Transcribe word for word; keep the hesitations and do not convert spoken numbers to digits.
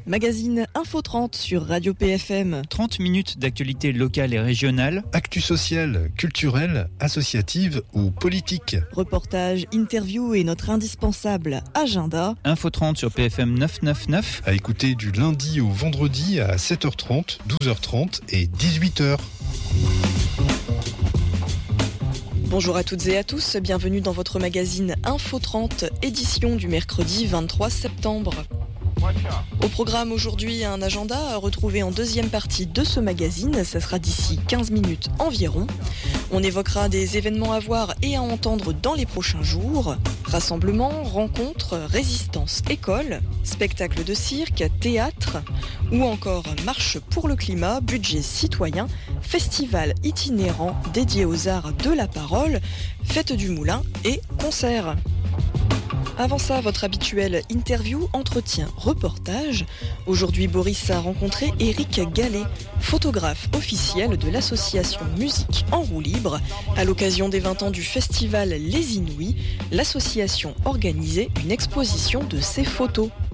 Magazine Info trente sur Radio P F M. trente minutes d'actualité locale et régionale. Actu sociale, culturelle, associative ou politique. Reportage, interview et notre indispensable agenda. Info trente sur P F M neuf cent quatre-vingt-neuf. À écouter du lundi au vendredi à sept heures trente, douze heures trente et dix-huit heures. Bonjour à toutes et à tous, bienvenue dans votre magazine Info trente, édition du mercredi vingt-trois septembre. Au programme aujourd'hui, un agenda à retrouver en deuxième partie de ce magazine, ça sera d'ici quinze minutes environ. On évoquera des événements à voir et à entendre dans les prochains jours. Rassemblements, rencontres, résistance, école, spectacles de cirque, théâtre ou encore marche pour le climat, budget citoyen, festival itinérant dédié aux arts de la parole, fête du moulin et concerts. Avant ça, votre habituel interview, entretien, reportage. Aujourd'hui, Boris a rencontré Éric Gallet, photographe officiel de l'association Musique en roue libre. À l'occasion des vingt ans du festival Les Inouïs, l'association organisait une exposition de ses photos.